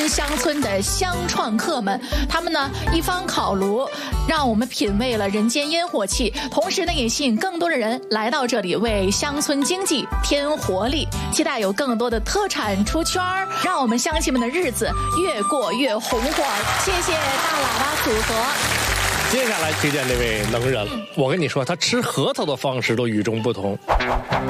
新乡村的乡创客们，他们呢一方烤炉，让我们品味了人间烟火气，同时呢也吸引更多的人来到这里，为乡村经济添活力。期待有更多的特产出圈，让我们乡亲们的日子越过越红火。谢谢大喇叭组合。 接下来推荐这位能人了，我跟你说，他吃核桃的方式都与众不同。